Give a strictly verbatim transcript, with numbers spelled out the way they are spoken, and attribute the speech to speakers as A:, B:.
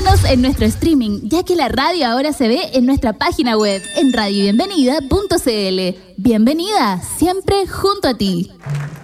A: Síguenos en nuestro streaming, ya que la radio ahora se ve en nuestra página web, en radio bienvenida punto c l. Bienvenida, siempre junto a ti.